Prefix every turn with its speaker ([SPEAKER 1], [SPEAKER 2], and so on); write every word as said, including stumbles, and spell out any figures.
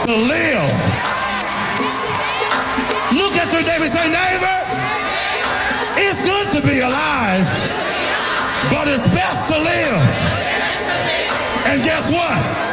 [SPEAKER 1] to live. Look at your neighbor and say, neighbor, it's good to be alive, but it's best to live. And guess what?